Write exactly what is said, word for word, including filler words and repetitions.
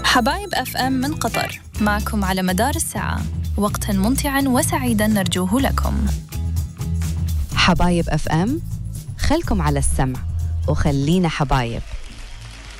حبايب أف أم من قطر، معكم على مدار الساعة، وقتاً ممتعاً وسعيداً نرجوه لكم. حبايب أف أم، خلكم على السمع وخلينا حبايب.